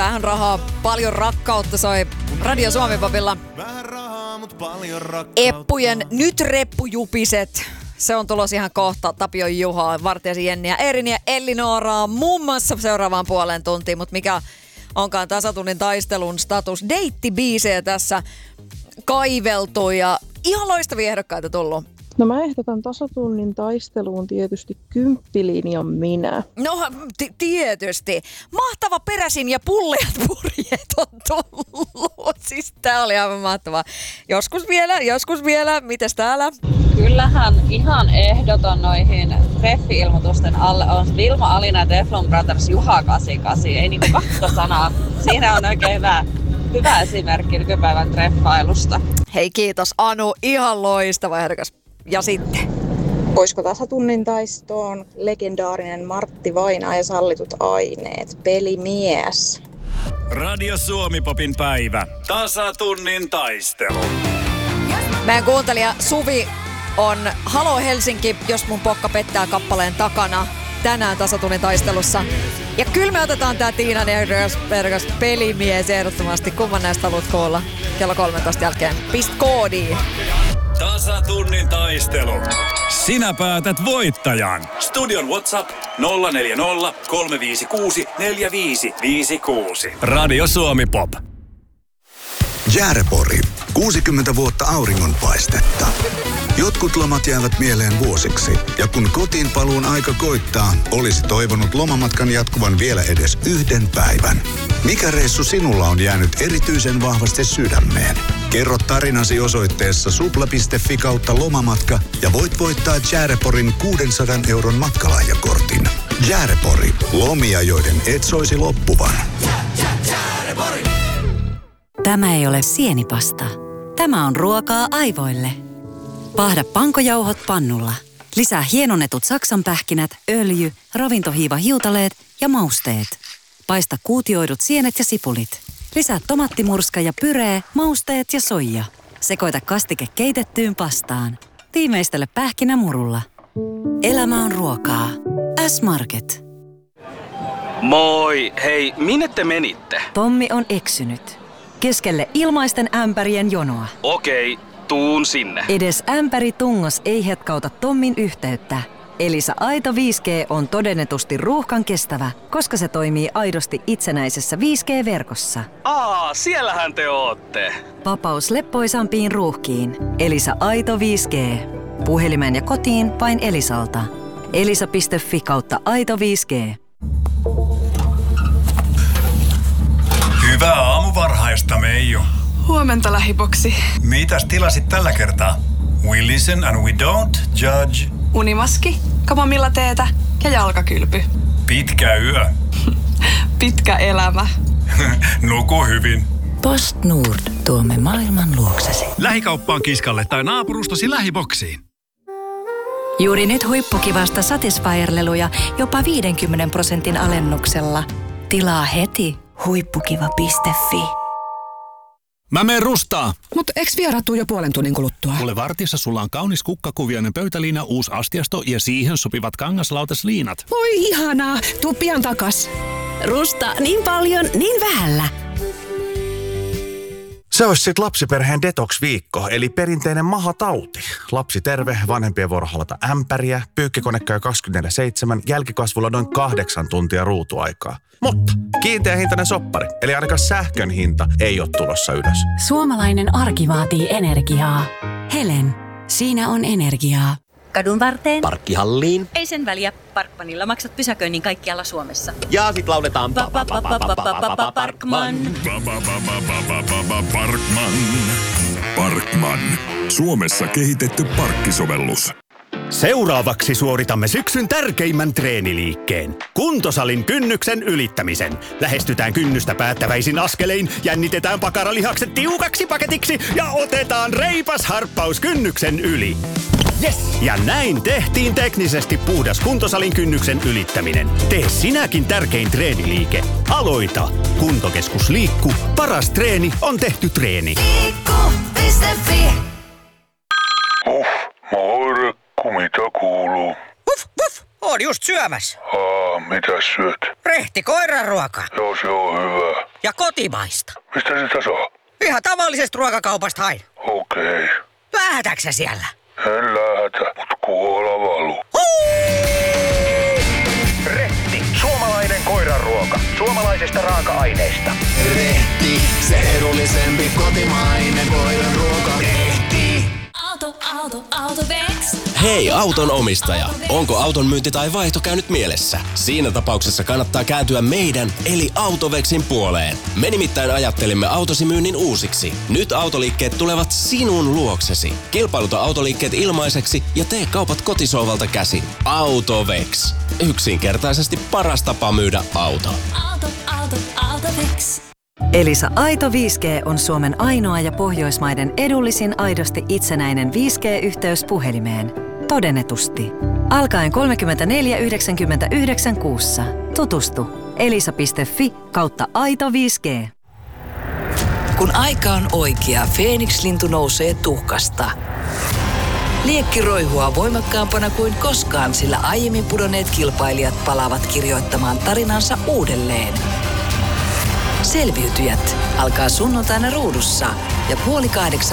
Vähän rahaa, paljon rakkautta soi Radio Suomi-popilla. Vähän rahaa, mut paljon rakkautta. Eppujen nyt reppujupiset. Se on tulos ihan kohta. Tapio Juha, Vartijaisen Jenni ja Erin ja Ellinooraa muun muassa seuraavaan puoleen tuntiin. Mutta mikä onkaan tasatunnin taistelun status. Deittibiisejä tässä kaiveltu ja ihan loistavia ehdokkaita tullut. No mä ehdotan tasatunnin taisteluun tietysti 10-linjan minä. No tietysti. Mahtava peräsin ja pulleat purjeet on tullut. Siis tää oli aivan mahtavaa. Joskus vielä. Mites täällä? Kyllähän ihan ehdoton noihin treffi-ilmoitusten alle on Vilma Alina ja Teflon Brothers Juha 88. Ei niinku kahta sanaa. Siinä on oikein hyvä esimerkki nykypäivän treffailusta. Hei kiitos Anu, ihan loistava ehdokas. Ja sitten? Olisiko tasatunnin taistoon legendaarinen Martti Vainaa ja sallitut aineet, pelimies. Radio Suomi-popin päivä. Tasatunnin taistelu. Meidän kuuntelija Suvi on Halo Helsinki, jos mun pokka pettää kappaleen takana tänään tasatunnin taistelussa. Ja kyllä me otetaan tää Tiinan ehdokas pelimies ehdottomasti. Kumman näistä haluat kuulla kello 13 jälkeen? Pist koodiin. Tasatunnin taistelu. Sinä päätät voittajan. Studion WhatsApp 040 356 4556. Radio Suomi Pop. Jäärepori. 60 vuotta auringonpaistetta. Jotkut lomat jäävät mieleen vuosiksi. Ja kun kotiin paluun aika koittaa, olisi toivonut lomamatkan jatkuvan vielä edes yhden päivän. Mikä reissu sinulla on jäänyt erityisen vahvasti sydämeen? Kerro tarinasi osoitteessa supla.fi/lomamatka ja voit voittaa Jääreporin 600 € matkalahjakortin. Jäärepori. Lomia, joiden et soisi loppuvan. Tämä ei ole sienipasta. Tämä on ruokaa aivoille. Paahda pankojauhot pannulla. Lisää hienonnetut saksanpähkinät, öljy, ravintohiivahiutaleet ja mausteet. Paista kuutioidut sienet ja sipulit. Lisää tomattimurska ja pyree, mausteet ja soija. Sekoita kastike keitettyyn pastaan. Tiimeistele pähkinämurulla. Elämä on ruokaa. S-Market. Moi! Hei, minne te menitte? Tommi on eksynyt. Keskelle ilmaisten ämpärien jonoa. Okei, tuun sinne. Edes ämpäri tungos ei hetkauta Tommin yhteyttä. Elisa Aito 5G on todennetusti ruuhkan kestävä, koska se toimii aidosti itsenäisessä 5G-verkossa. Siellähän te ootte. Vapaus leppoisampiin ruuhkiin. Elisa Aito 5G. Puhelimeen ja kotiin vain Elisalta. elisa.fi/Aito 5G. Hyvää aamuvarhaista, Meiju. Huomenta, lähiboksi. Mitäs tilasit tällä kertaa? We listen and we don't judge. Unimaski, kamomilla-teetä ja jalkakylpy. Pitkä yö. Pitkä elämä. Nuku hyvin. PostNord. Tuomme maailman luoksesi. Lähikauppaan kiskalle tai naapurustasi lähiboksiin. Juuri nyt huippukivasta Satisfyer-leluja jopa 50% alennuksella. Tilaa heti huippukiva.fi. Mä meen rustaa. Mut eks vieraat tuu jo puolen tunnin kuluttua? Kuule, vartissa sulla on kaunis kukkakuvioinen pöytäliina, uusi astiasto ja siihen sopivat kangaslautasliinat. Oi ihanaa, tuu pian takas. Rusta niin paljon, niin vähällä. Se olisi sit lapsiperheen detox-viikko, eli perinteinen mahatauti. Lapsi terve, vanhempien vuoro halata ämpäriä, pyykkikone käy 24/7, jälkikasvulla noin 8 tuntia ruutuaikaa. Mutta kiinteä hintainen soppari, eli ainakaan sähkön hinta ei ole tulossa ylös. Suomalainen arki vaatii energiaa. Helen, siinä on energiaa. Kadun varteen. Parkkihalliin. Ei sen väliä. Parkmanilla maksat pysäköinnin kaikkialla Suomessa. Ja sit lauletaan Parkman. Parkman. Suomessa kehitetty parkkisovellus. Seuraavaksi suoritamme syksyn tärkeimmän treeniliikkeen. Kuntosalin kynnyksen ylittämisen. Lähestytään kynnystä päättäväisin askelein, jännitetään pakaralihakset tiukaksi paketiksi ja otetaan reipas harppaus kynnyksen yli. Yes! Ja näin tehtiin teknisesti puhdas kuntosalin kynnyksen ylittäminen. Tee sinäkin tärkein treeniliike. Aloita! Kuntokeskus Liikku. Paras treeni on tehty treeni. Liikku.fi. Moirekku, mitä kuuluu? Vuff, vuff, oon just syömässä. Mitäs syöt? Rehti koiran ruoka. Joo, se on hyvä. Ja Ja kotimaista. Mistä sitä saa? Ihan tavallisesta ruokakaupasta hain. Okei. Lähdätkö siellä? En lähätä, mut kuola valuu. Rehti. Suomalainen koiranruoka. Suomalaisista raaka-aineista. Rehti, se edullisempi kotimainen koiranruoka. Rehti. Autovex. Hei auton omistaja, onko auton myynti tai vaihto käynyt mielessä? Siinä tapauksessa kannattaa kääntyä meidän eli Autovexin puoleen. Me nimittäin ajattelimme autosi myynnin uusiksi. Nyt autoliikkeet tulevat sinun luoksesi. Kilpailuta autoliikkeet ilmaiseksi ja tee kaupat kotisohvalta käsin. Autovex. Yksinkertaisesti paras tapa myydä auto. Autovex. Elisa Aito 5G on Suomen ainoa ja Pohjoismaiden edullisin aidosti itsenäinen 5G-yhteys puhelimeen. Todennetusti. Alkaen 34,99 kuussa. Tutustu. elisa.fi/Aito 5G. Kun aika on oikea, Feeniks-lintu nousee tuhkasta. Liekki roihua voimakkaampana kuin koskaan, sillä aiemmin pudonneet kilpailijat palaavat kirjoittamaan tarinansa uudelleen. Selviytyjät alkaa sunnuntaina Ruudussa ja 7:30